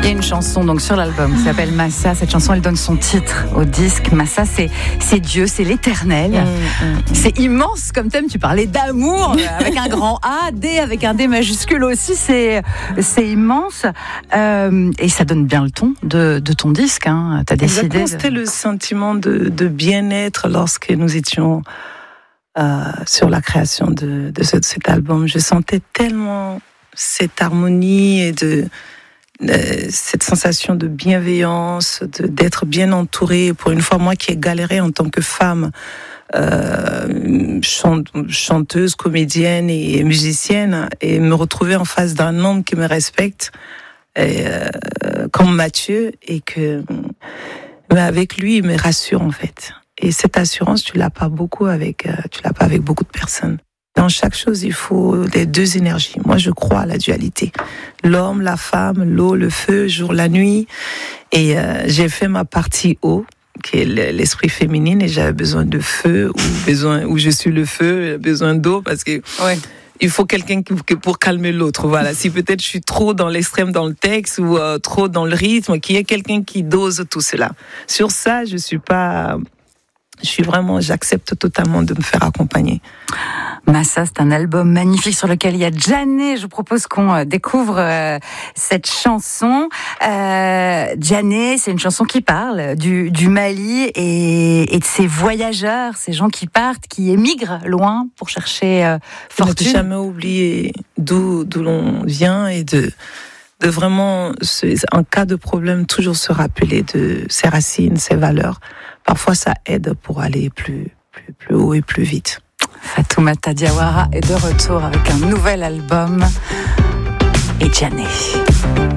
Il y a une chanson donc sur l'album qui s'appelle Massa. Cette chanson, elle donne son titre au disque. Massa, c'est Dieu, c'est l'éternel. C'est immense comme thème. Tu parlais d'amour avec un grand A, D avec un D majuscule aussi. C'est immense. Et ça donne bien le ton de ton disque. Hein. T'as décidé. Exactement, c'était le sentiment de bien-être lorsque nous étions sur la création de cet album. Je sentais tellement cette harmonie et cette sensation de bienveillance, d'être bien entourée. Pour une fois, moi qui ai galéré en tant que femme, chanteuse, comédienne et musicienne, et me retrouver en face d'un homme qui me respecte, comme Mathieu, et que avec lui, il me rassure en fait. Et cette assurance, tu l'as pas avec beaucoup de personnes. Dans chaque chose, il faut les deux énergies. Moi, je crois à la dualité. L'homme, la femme, l'eau, le feu, jour, la nuit. Et j'ai fait ma partie eau, qui est l'esprit féminine, et j'avais besoin de feu, ou je suis le feu, besoin d'eau, parce que il faut quelqu'un pour calmer l'autre. Voilà. Si peut-être je suis trop dans l'extrême dans le texte ou trop dans le rythme, qu'il y ait quelqu'un qui dose tout cela. Sur ça, j'accepte totalement de me faire accompagner. Massa, c'est un album magnifique sur lequel il y a Djané. Je vous propose qu'on découvre cette chanson. Djané, c'est une chanson qui parle du Mali et de ces voyageurs, ces gens qui partent, qui émigrent loin pour chercher fortune. Ne jamais oublier d'où l'on vient et de vraiment, en cas de problème, toujours se rappeler de ses racines, ses valeurs. Parfois, ça aide pour aller plus haut et plus vite. Fatoumata Diawara est de retour avec un nouvel album et Djané.